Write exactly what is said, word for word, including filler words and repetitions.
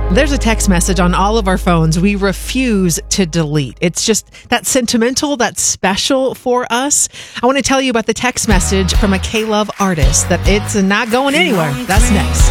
There's a text message on all of our phones we refuse to delete. It's just that sentimental, that's special for us. I want to tell you about the text message from a K-Love artist that it's not going anywhere. That's next.